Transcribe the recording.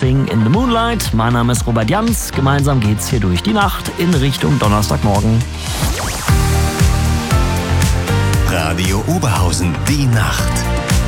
Dancing in the Moonlight. Mein Name ist Robert Jans. Gemeinsam geht's hier durch die Nacht in Richtung Donnerstagmorgen. Radio Oberhausen, die Nacht.